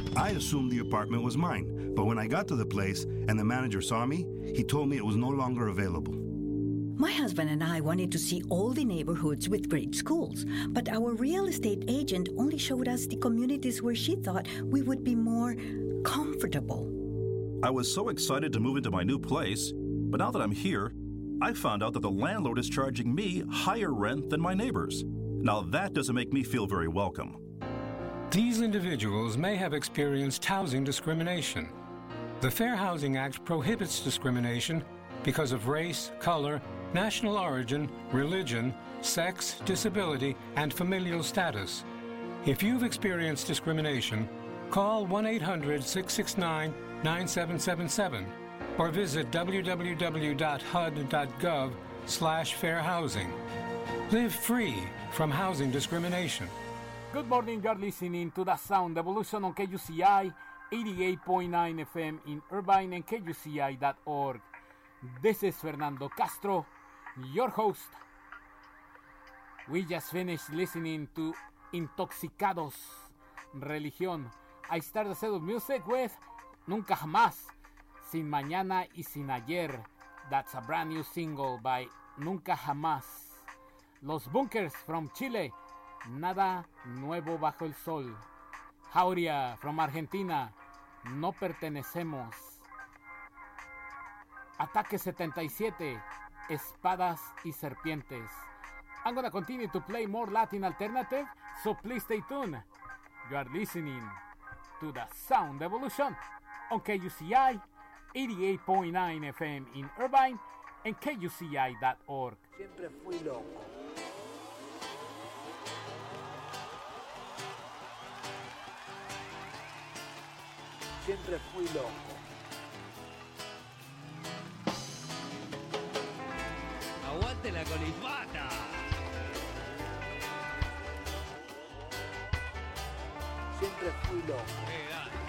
I assumed the apartment was mine, but when I got to the place and the manager saw me, he told me it was no longer available. My husband and I wanted to see all the neighborhoods with great schools, but our real estate agent only showed us the communities where she thought we would be more comfortable. I was so excited to move into my new place, but now that I'm here, I found out that the landlord is charging me higher rent than my neighbors. Now that doesn't make me feel very welcome. These individuals may have experienced housing discrimination. The Fair Housing Act prohibits discrimination because of race, color, national origin, religion, sex, disability, and familial status. If you've experienced discrimination, call 1-800-669-9777 or visit www.hud.gov/fairhousing. Live free from housing discrimination. Good morning, you're listening to The Sound Evolution on KUCI 88.9 FM in Irvine and KUCI.org. This is Fernando Castro, your host. We just finished listening to Intoxicados, Religión. I started the set of music with Nunca Jamás, Sin Mañana y Sin Ayer. That's a brand new single by Nunca Jamás. Los Bunkers from Chile, Nada Nuevo Bajo el Sol. Jauria from Argentina, No Pertenecemos. Ataque 77, Espadas y Serpientes. I'm gonna continue to play more Latin alternative, so please stay tuned. You are listening to The Sound Evolution on KUCI 88.9 FM in Irvine and KUCI.org. Siempre fui loco. Siempre fui loco. ¡Aguante la colifata! Siempre fui loco. Dale.